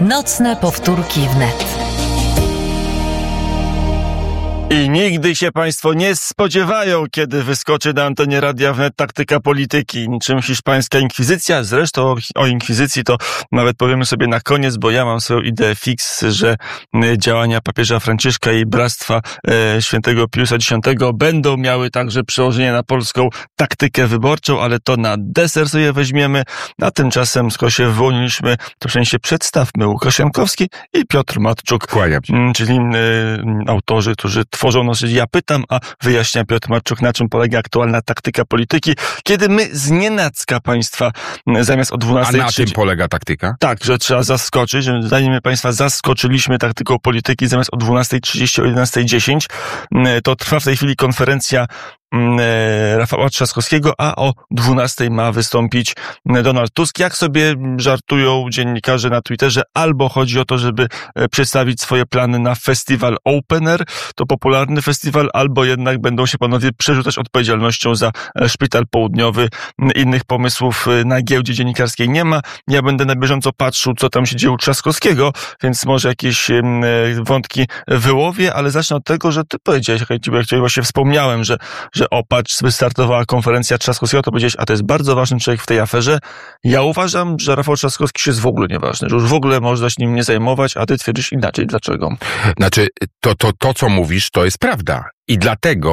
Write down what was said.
Nocne powtórki wnet. I nigdy się Państwo nie spodziewają, kiedy wyskoczy na antenie Radia Wnet taktyka polityki, niczym hiszpańska inkwizycja. Zresztą o inkwizycji to nawet powiemy sobie na koniec, bo ja mam swoją ideę fix, że działania papieża Franciszka i Bractwa Świętego Piusa X będą miały także przełożenie na polską taktykę wyborczą, ale to na deser sobie weźmiemy. A tymczasem, skoro się wyłoniliśmy, to przynajmniej się przedstawmy. Łukasz Jankowski i Piotr Matczuk, czyli autorzy, którzy tworzą nas. Ja pytam, a wyjaśnia Piotr Matczuk, na czym polega aktualna taktyka polityki, kiedy my znienacka Państwa zamiast o 12:30... A na czym polega taktyka? Tak, że trzeba zaskoczyć, że zanim my Państwa zaskoczyliśmy taktyką polityki, zamiast o 12:30, o 11:10, to trwa w tej chwili konferencja Rafała Trzaskowskiego, a o 12:00 ma wystąpić Donald Tusk. Jak sobie żartują dziennikarze na Twitterze, albo chodzi o to, żeby przedstawić swoje plany na festiwal Open Air, to popularny festiwal, albo jednak będą się panowie przerzucać odpowiedzialnością za Szpital Południowy. Innych pomysłów na giełdzie dziennikarskiej nie ma. Ja będę na bieżąco patrzył, co tam się dzieje u Trzaskowskiego, więc może jakieś wątki wyłowię, ale zacznę od tego, że ty powiedziałeś, jak właśnie wspomniałem, że patrz, wystartowała konferencja Trzaskowskiego, to powiedziałeś, a to jest bardzo ważny człowiek w tej aferze. Ja uważam, że Rafał Trzaskowski jest w ogóle nieważny, że już w ogóle można się nim nie zajmować, a ty twierdzisz inaczej. Dlaczego? Znaczy, to co mówisz, to jest prawda. I dlatego